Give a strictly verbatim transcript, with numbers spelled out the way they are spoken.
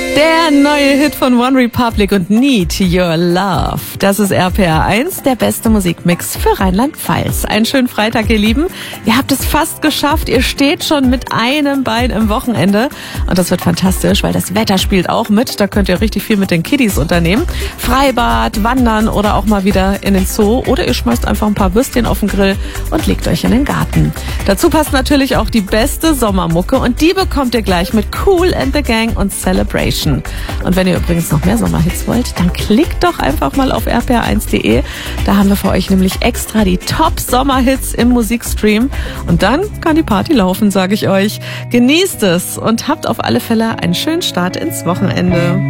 Der neue Hit von One Republic und Need Your Love. Das ist R P R eins, der beste Musikmix für Rheinland-Pfalz. Einen schönen Freitag, ihr Lieben. Ihr habt es fast geschafft. Ihr steht schon mit einem Bein im Wochenende. Und das wird fantastisch, weil das Wetter spielt auch mit. Da könnt ihr richtig viel mit den Kiddies unternehmen. Freibad, wandern oder auch mal wieder in den Zoo. Oder ihr schmeißt einfach ein paar Würstchen auf den Grill und legt euch in den Garten. Dazu passt natürlich auch die beste Sommermucke. Und die bekommt ihr gleich mit Kool and the Gang und Celebration. Und wenn ihr übrigens noch mehr Sommerhits wollt, dann klickt doch einfach mal auf r p r eins punkt d e. Da haben wir für euch nämlich extra die Top-Sommerhits im Musikstream. Und dann kann die Party laufen, sage ich euch. Genießt es und habt auf alle Fälle einen schönen Start ins Wochenende.